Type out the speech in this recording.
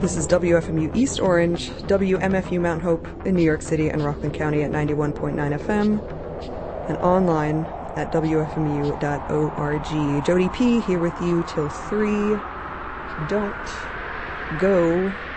This is WFMU East Orange, WMFU Mount Hope in New York City and Rockland County at 91.9 FM, and online at WFMU.org. Jody P. here with you till 3. Don't go